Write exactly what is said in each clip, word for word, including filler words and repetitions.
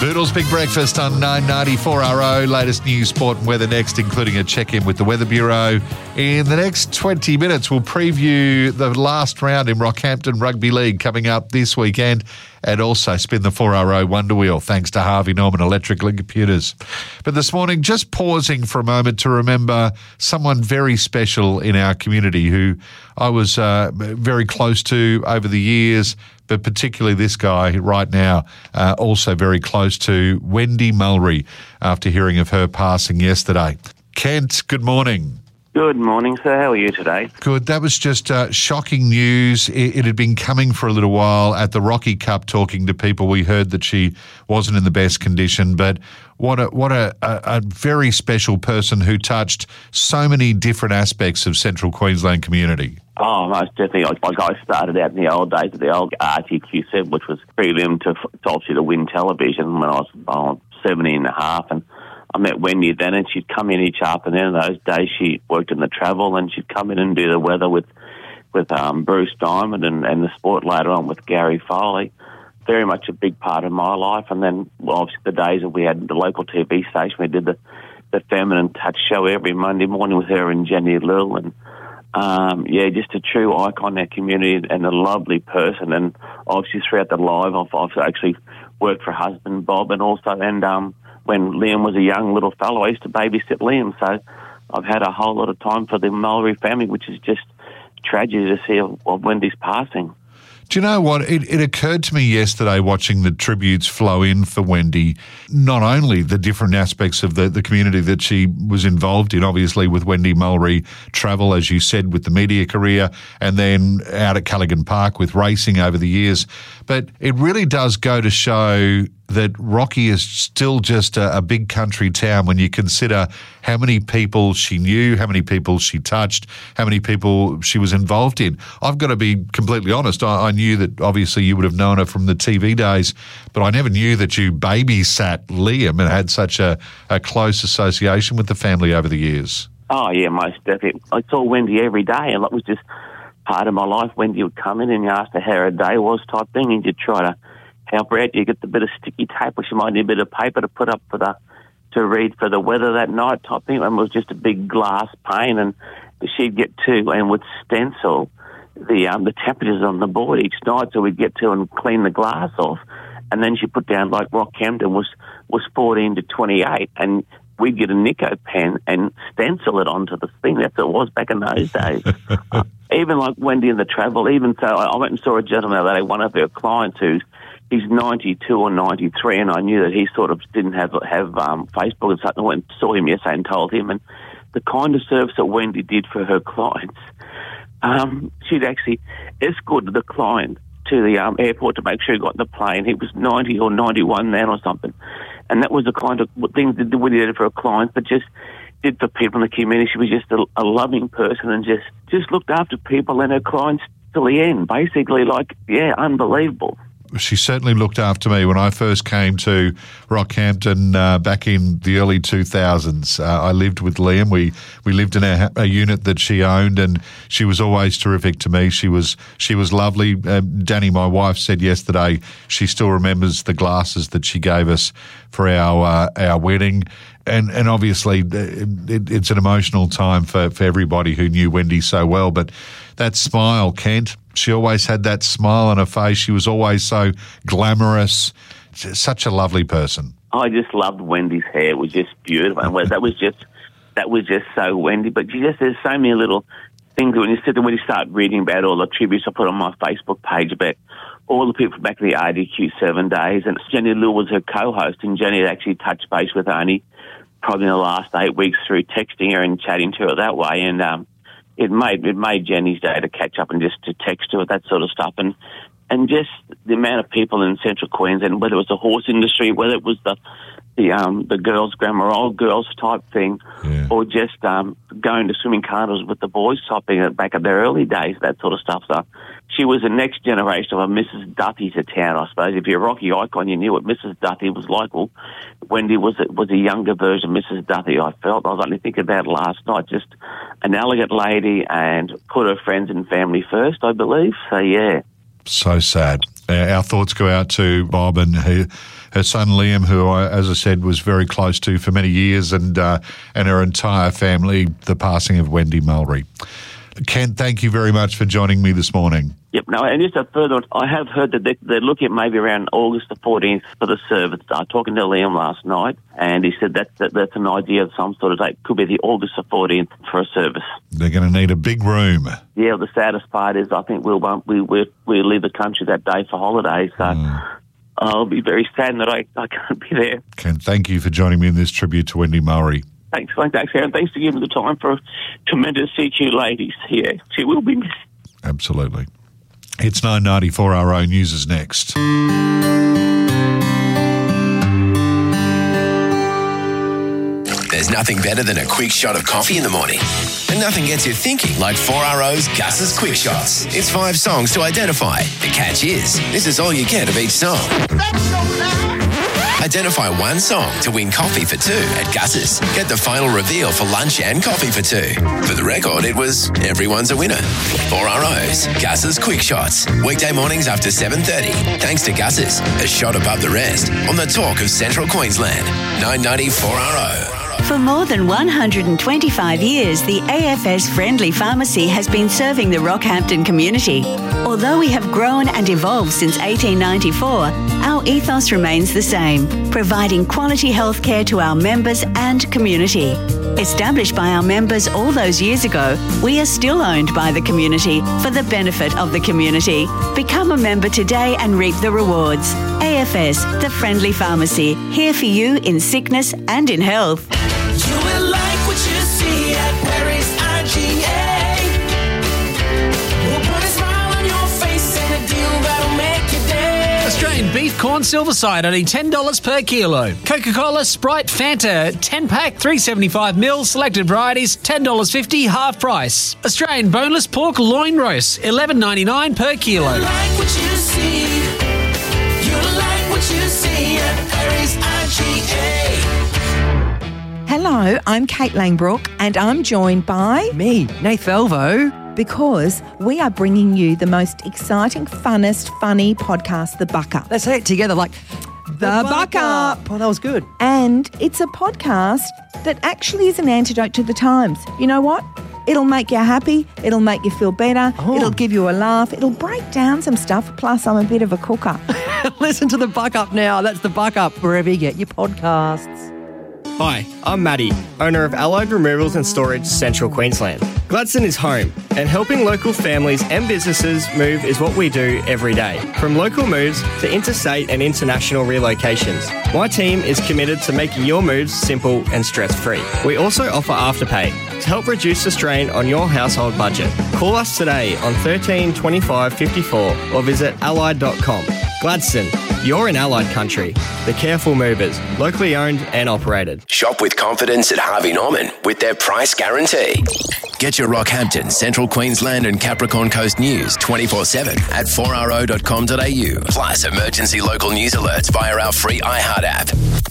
Boodle's Big Breakfast on nine ninety-four R O. Latest news, sport and weather next, including a check-in with the Weather Bureau. In the next twenty minutes, we'll preview the last round in Rockhampton Rugby League coming up this weekend, and also spin the four R O Wonder Wheel thanks to Harvey Norman Electrical and Computers. But this morning, just pausing for a moment to remember someone very special in our community who I was uh, very close to over the years, but particularly this guy right now, uh, also very close to, Wendy Mulry, after hearing of her passing yesterday. Kent, good morning. Good morning, sir. How are you today? Good. That was just uh, shocking news. It, it had been coming for a little while. At the Rocky Cup, talking to people, we heard that she wasn't in the best condition, but what a what a, a, a very special person who touched so many different aspects of Central Queensland community. Oh, most definitely. Like I started out in the old days at the old R T Q seven, which was prelim to, to obviously to win television when I was oh, seventeen and a half, and I met Wendy then, and she'd come in each afternoon. Those days she worked in the travel, and she'd come in and do the weather with with um, Bruce Diamond, and, and the sport later on with Gary Foley. Very much a big part of my life. And then, well, obviously, the days that we had the local T V station, we did the, the Feminine Touch show every Monday morning with her and Jenny Lill. And, um, yeah, just a true icon in our community and a lovely person. And obviously, throughout the live, I've, I've actually worked for her husband, Bob, and also, and um, when Liam was a young little fellow, I used to babysit Liam. So I've had a whole lot of time for the Mulry family, which is just tragedy to see of, of Wendy's passing. Do you know what? It, it occurred to me yesterday watching the tributes flow in for Wendy, not only the different aspects of the, the community that she was involved in, obviously with Wendy Mulry Travel, as you said, with the media career, and then out at Callaghan Park with racing over the years, but it really does go to show that Rocky is still just a, a big country town when you consider how many people she knew, how many people she touched, how many people she was involved in. I've got to be completely honest. I, I knew that obviously you would have known her from the T V days, but I never knew that you babysat Liam and had such a, a close association with the family over the years. Oh, yeah, most definitely. I saw Wendy every day, and that was just part of my life. Wendy would come in and you asked her how her day was type thing, and you'd try to help her out. You get the bit of sticky tape, or she might need a bit of paper to put up for the to read for the weather that night type thing. And it was just a big glass pane, and she'd get to and would stencil the um, the temperatures on the board each night, so we'd get to and clean the glass off. And then she put down like Rockhampton was was fourteen to twenty-eight, and we'd get a Nico pen and stencil it onto the thing. That's what it was back in those days. uh, even like Wendy in the travel, even so, I, I went and saw a gentleman the other day, one of her clients who's he's ninety-two or ninety-three, and I knew that he sort of didn't have have um, Facebook and something. I went and saw him yesterday and told him, and the kind of service that Wendy did for her clients, um, she'd actually escorted the client to the um, airport to make sure he got in the plane. He was ninety or ninety-one then or something, and that was the kind of things that Wendy did for her clients, but just did for people in the community. She was just a, a loving person and just, just looked after people and her clients till the end, basically. Like, yeah, unbelievable. She certainly looked after me when I first came to Rockhampton uh, back in the early two thousands. Uh, I lived with Liam. We we lived in a, a unit that she owned, and she was always terrific to me. She was she was lovely. Uh, Danny, my wife, said yesterday she still remembers the glasses that she gave us for our uh, our wedding. And and obviously it, it's an emotional time for, for everybody who knew Wendy so well. But that smile, Kent, she always had that smile on her face. She was always so glamorous, such a lovely person. I just loved Wendy's hair. It was just beautiful. And that was just that was just so Wendy. But you just there's so many little things when you sit there, when you start reading about all the tributes I put on my Facebook page about all the people back in the R D Q seven days. And Jenny Lill was her co-host, and Jenny had actually touched base with her only probably in the last eight weeks through texting her and chatting to her that way. And um, it made it made Jenny's day to catch up and just to text her, that sort of stuff. And and just the amount of people in Central Queensland, whether it was the horse industry, whether it was the the um, the girls' grammar, old girls type thing, yeah. or just um, going to swimming carnivals with the boys type thing back in their early days, that sort of stuff. So she was the next generation of a Missus Duthie to town, I suppose. If you're a Rocky icon, you knew what Missus Duthie was like. Well, Wendy was a, was a younger version of Missus Duthie, I felt. I was only thinking about it last night, just an elegant lady and put her friends and family first, I believe. So, yeah. So sad. Uh, our thoughts go out to Bob and her, her son Liam, who, I, as I said, was very close to for many years, and uh, and her entire family, the passing of Wendy Mulry. Ken, thank you very much for joining me this morning. Yep, no, and just a further, I have heard that they, they're looking at maybe around August the fourteenth for the service. I was talking to Liam last night, and he said that, that that's an idea of some sort of date. Could be the August the fourteenth for a service. They're going to need a big room. Yeah, the saddest part is I think we'll we we we leave the country that day for holidays, so mm. I'll be very sad that I, I can't be there. Ken, thank you for joining me in this tribute to Wendy Mulry. Thanks, thanks, Aaron. Thanks for giving the time for a tremendous C Q ladies here. She will be missed. Absolutely. It's nine ninety-four R O News is next. There's nothing better than a quick shot of coffee in the morning. And nothing gets you thinking like four R O's Gus's Quick Shots. It's five songs to identify. The catch is, this is all you get of each song. Identify one song to win coffee for two at Gus's. Get the final reveal for lunch and coffee for two. For the record, it was everyone's a winner. four R O's Gus's Quick Shots. Weekday mornings after seven thirty. Thanks to Gus's, a shot above the rest on the talk of Central Queensland. nine ninety-four R O. For more than one hundred twenty-five years, the A F S Friendly Pharmacy has been serving the Rockhampton community. Although we have grown and evolved since eighteen ninety-four, our ethos remains the same, providing quality healthcare to our members and community. Established by our members all those years ago, we are still owned by the community for the benefit of the community. Become a member today and reap the rewards. A F S, the Friendly Pharmacy, here for you in sickness and in health. You will like what you see at Perry's I G A. We'll put a smile on your face and a deal that'll make your day. Australian beef corn silver side only ten dollars per kilo. Coca-Cola, Sprite, Fanta, ten pack, three seventy-five mil, selected varieties, ten dollars fifty, half price. Australian boneless pork loin roast, eleven ninety-nine per kilo. You like what you see. You like what you see at Perry's I G A. Hello, I'm Kate Langbrook and I'm joined by... me, Nath Velvo. Because we are bringing you the most exciting, funnest, funny podcast, The Buck Up. Let's say it together like... The, the Buck Up. Up. Oh, that was good. And it's a podcast that actually is an antidote to the times. You know what? It'll make you happy. It'll make you feel better. Oh. It'll give you a laugh. It'll break down some stuff. Plus, I'm a bit of a cooker. Listen to The Buck Up now. That's The Buck Up, wherever you get your podcasts. Hi, I'm Matty, owner of Allied Removals and Storage, Central Queensland. Gladstone is home, and helping local families and businesses move is what we do every day. From local moves to interstate and international relocations, my team is committed to making your moves simple and stress-free. We also offer Afterpay to help reduce the strain on your household budget. Call us today on thirteen twenty-five fifty-four or visit allied dot com. Gladstone, you're in Allied country. The Careful Movers, locally owned and operated. Shop with confidence at Harvey Norman with their price guarantee. Get your Rockhampton, Central Queensland and Capricorn Coast news twenty-four seven at four r o dot com dot a u. Plus emergency local news alerts via our free iHeart app.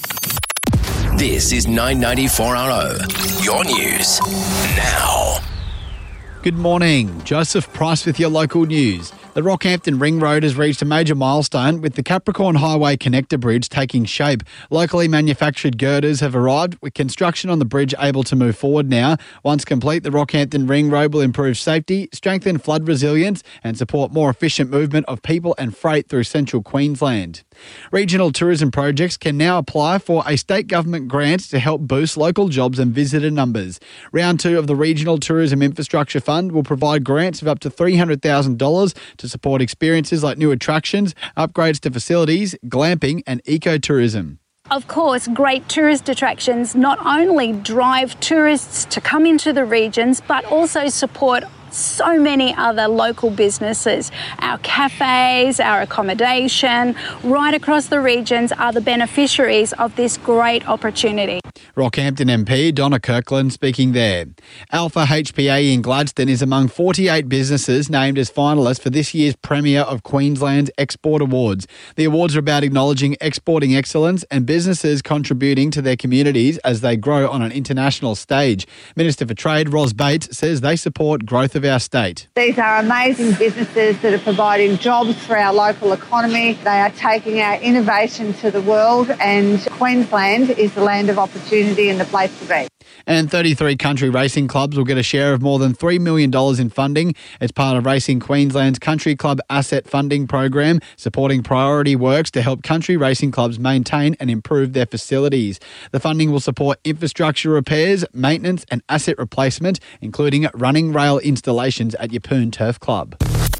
This is nine ninety-four R O, your news now. Good morning. Joseph Price with your local news. The Rockhampton Ring Road has reached a major milestone with the Capricorn Highway Connector Bridge taking shape. Locally manufactured girders have arrived with construction on the bridge able to move forward now. Once complete, the Rockhampton Ring Road will improve safety, strengthen flood resilience and support more efficient movement of people and freight through central Queensland. Regional tourism projects can now apply for a state government grant to help boost local jobs and visitor numbers. Round two of the Regional Tourism Infrastructure Fund will provide grants of up to three hundred thousand dollars to support experiences like new attractions, upgrades to facilities, glamping and ecotourism. Of course, great tourist attractions not only drive tourists to come into the regions, but also support so many other local businesses. Our cafes, our accommodation, right across the regions are the beneficiaries of this great opportunity. Rockhampton M P Donna Kirkland speaking there. Alpha H P A in Gladstone is among forty-eight businesses named as finalists for this year's premiere of Queensland's Export Awards. The awards are about acknowledging exporting excellence and businesses contributing to their communities as they grow on an international stage. Minister for Trade Ros Bates says they support growth of our state. These are amazing businesses that are providing jobs for our local economy. They are taking our innovation to the world, and Queensland is the land of opportunity and the place to be. And thirty-three country racing clubs will get a share of more than three million dollars in funding as part of Racing Queensland's Country Club Asset Funding Program, supporting priority works to help country racing clubs maintain and improve their facilities. The funding will support infrastructure repairs, maintenance and asset replacement, including running rail installations at Yeppoon Turf Club.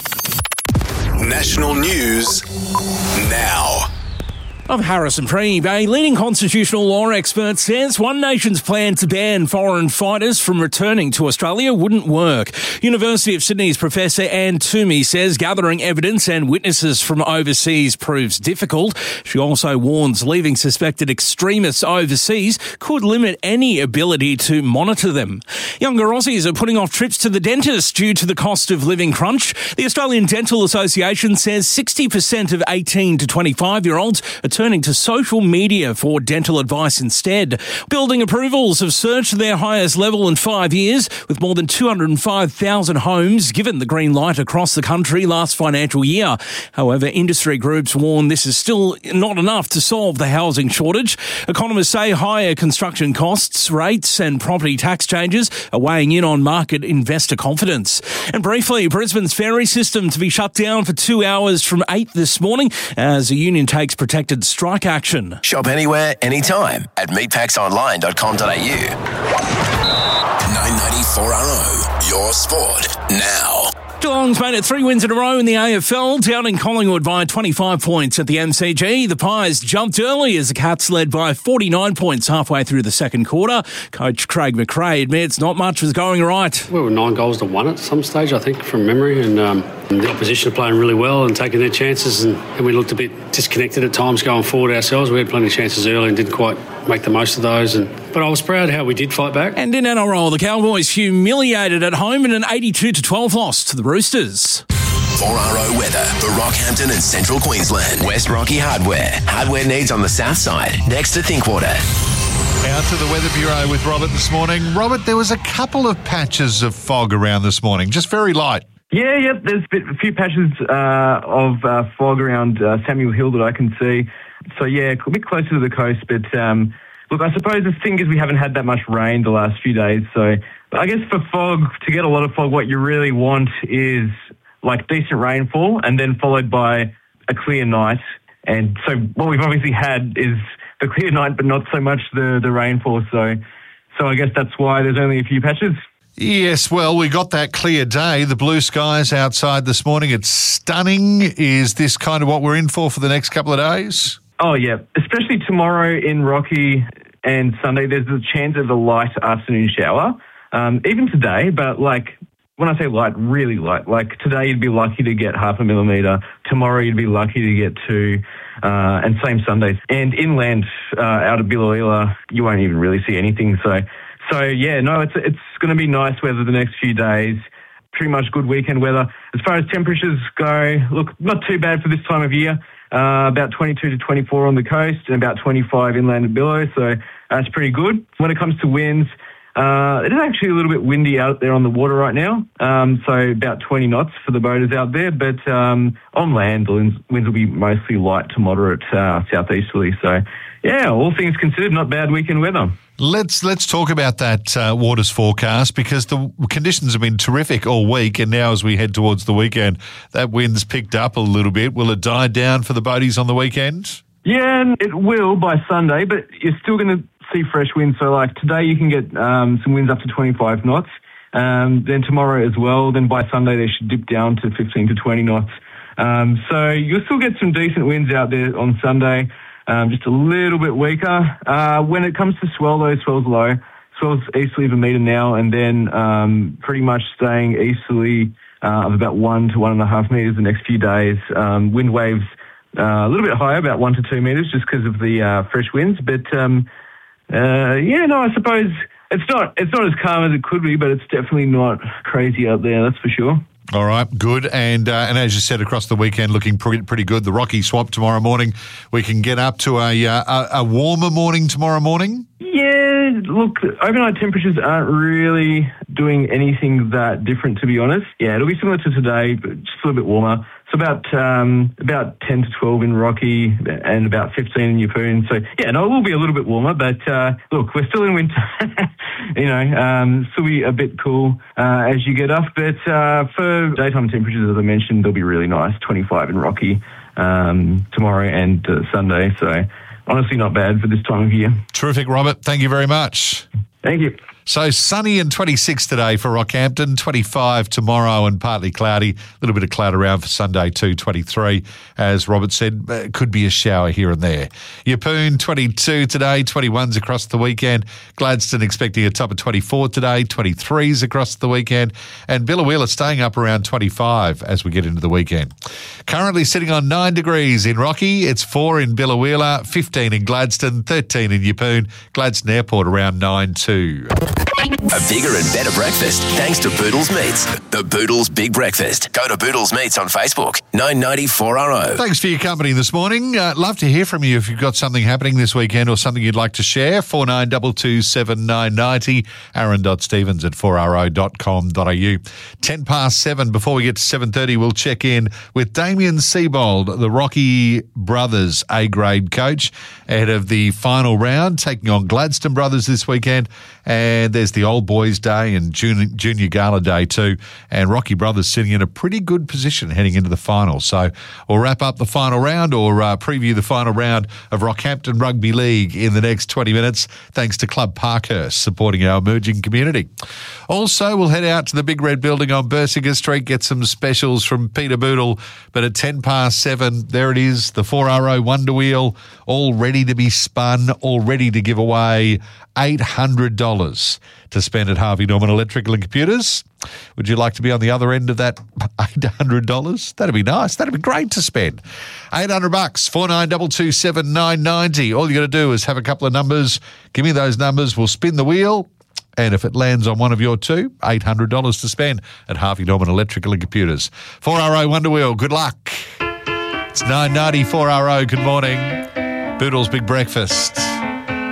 National news now. I'm Harrison Preeve. A leading constitutional law expert says One Nation's plan to ban foreign fighters from returning to Australia wouldn't work. University of Sydney's Professor Anne Toomey says gathering evidence and witnesses from overseas proves difficult. She also warns leaving suspected extremists overseas could limit any ability to monitor them. Younger Aussies are putting off trips to the dentist due to the cost of living crunch. The Australian Dental Association says sixty percent of eighteen to twenty-five-year-olds are turning to social media for dental advice instead. Building approvals have surged to their highest level in five years, with more than two hundred five thousand homes given the green light across the country last financial year. However, industry groups warn this is still not enough to solve the housing shortage. Economists say higher construction costs, rates and property tax changes are weighing in on market investor confidence. And briefly, Brisbane's ferry system to be shut down for two hours from eight this morning as the union takes protected strike action. Shop anywhere, anytime at meatpacks online dot com dot a u. nine ninety-four R O, your sport now. Geelong's made it three wins in a row in the A F L, down in Collingwood by twenty-five points at the M C G. The Pies jumped early as the Cats led by forty-nine points halfway through the second quarter. Coach Craig McRae admits not much was going right. We were nine goals to one at some stage, I think, from memory, and um, the opposition are playing really well and taking their chances, and, and we looked a bit disconnected at times going forward ourselves. We had plenty of chances early and didn't quite make the most of those, and but I was proud how we did fight back. And in N R L, the Cowboys humiliated at home in an eighty-two to twelve loss to the Roosters. four R O weather for Rockhampton and Central Queensland. West Rocky Hardware. Hardware needs on the south side, next to Thinkwater. Out to the Weather Bureau with Robert this morning. Robert, there was a couple of patches of fog around this morning, just very light. Yeah, yeah, there's a, bit, a few patches uh, of uh, fog around uh, Samuel Hill that I can see. So, yeah, a bit closer to the coast. But, um, look, I suppose the thing is we haven't had that much rain the last few days. So, I guess for fog, to get a lot of fog, what you really want is, like, decent rainfall and then followed by a clear night. And so what we've obviously had is the clear night, but not so much the, the rainfall. So, so I guess that's why there's only a few patches. Yes, well, we got that clear day. The blue skies outside this morning. It's stunning. Is this kind of what we're in for for the next couple of days? Oh, yeah. Especially tomorrow in Rocky and Sunday, there's a chance of a light afternoon shower. Um, even today, but like when I say light, really light. Like today you'd be lucky to get half a millimetre. Tomorrow you'd be lucky to get two. Uh, and same Sundays. And inland uh, out of Biloela, you won't even really see anything. So, so yeah, no, it's it's going to be nice weather the next few days. Pretty much good weekend weather. As far as temperatures go, look, not too bad for this time of year. Uh, about twenty-two to twenty-four on the coast and about twenty-five inland and below. So that's pretty good. When it comes to winds, uh, it is actually a little bit windy out there on the water right now. Um, so about twenty knots for the boaters out there. But um, on land, the winds, winds will be mostly light to moderate uh, southeasterly. So yeah, all things considered, not bad weekend weather. Let's let's talk about that uh, waters forecast because the conditions have been terrific all week, and now as we head towards the weekend, that wind's picked up a little bit. Will it die down for the boaties on the weekend? Yeah, it will by Sunday, but you're still going to see fresh winds. So like today you can get um, some winds up to twenty-five knots. Um, then tomorrow as well. Then by Sunday they should dip down to fifteen to twenty knots. Um, so you'll still get some decent winds out there on Sunday. Um, just a little bit weaker. Uh, when it comes to swell, though, swell's low. Swell's easterly of a metre now, and then um, pretty much staying easterly uh, of about one to one and a half metres the next few days. Um, wind waves uh, a little bit higher, about one to two metres, just because of the uh, fresh winds. But um, uh, yeah, no, I suppose it's not it's not as calm as it could be, but it's definitely not crazy out there, that's for sure. All right, good. And uh, and as you said, across the weekend, looking pretty, pretty good. The Rocky swap tomorrow morning. We can get up to a, uh, a, a warmer morning tomorrow morning. Yeah, look, overnight temperatures aren't really doing anything that different, to be honest. Yeah, it'll be similar to today, but just a little bit warmer. So about um, about ten to twelve in Rocky and about fifteen in Yeppoon. So, yeah, no, it will be a little bit warmer, but uh, look, we're still in winter. you know, um, still be a bit cool uh, as you get up. But uh, for daytime temperatures, as I mentioned, they'll be really nice, twenty-five in Rocky um, tomorrow and uh, Sunday. So, honestly, not bad for this time of year. Terrific, Robert. Thank you very much. Thank you. So sunny and twenty-six today for Rockhampton, twenty-five tomorrow and partly cloudy. A little bit of cloud around for Sunday too, twenty-three. As Robert said, uh, could be a shower here and there. Yeppoon, twenty-two today, twenty-ones across the weekend. Gladstone expecting a top of twenty-four today, twenty-threes across the weekend. And Biloela staying up around twenty-five as we get into the weekend. Currently sitting on nine degrees in Rocky. It's four in Biloela, fifteen in Gladstone, thirteen in Yeppoon. Gladstone Airport around nine too. A bigger and better breakfast thanks to Boodles Meats. The Boodles Big Breakfast. Go to Boodles Meats on Facebook. nine ninety four R O. Thanks for your company this morning. Uh, love to hear from you if you've got something happening this weekend or something you'd like to share. four nine two two seven nine nine zero. Aaron.Stevens at four r o dot com dot a u. ten past seven. Before we get to seven thirty, we'll check in with Damien Seibold, the Rocky Brothers A-grade coach, ahead of the final round, taking on Gladstone Brothers this weekend. And there's the Old Boys Day and Junior, Junior Gala Day too. And Rocky Brothers sitting in a pretty good position heading into the final. So we'll wrap up the final round or uh, preview the final round of Rockhampton Rugby League in the next twenty minutes, thanks to Club Parkhurst supporting our emerging community. Also, we'll head out to the Big Red Building on Bersinger Street, get some specials from Peter Boodle. But at ten past seven, there it is, the four R O Wonder Wheel, all ready to be spun, all ready to give away eight hundred dollars to spend at Harvey Norman Electrical and Computers. Would you like to be on the other end of that eight hundred dollars? That'd be nice. That'd be great to spend. eight hundred bucks, four nine two two seven nine nine zero. All you got to do is have a couple of numbers. Give me those numbers. We'll spin the wheel. And if it lands on one of your two, eight hundred dollars to spend at Harvey Norman Electrical and Computers. four R O Wonder Wheel, good luck. It's nine ninety, four R O, good morning. Boodle's Big Breakfast.